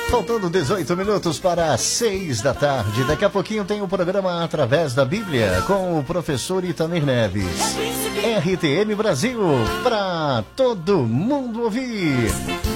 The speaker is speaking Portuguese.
Faltando 18 minutos para as 6 da tarde. Daqui a pouquinho tem o programa Através da Bíblia com o professor Itamir Neves. RTM Brasil, para todo mundo ouvir.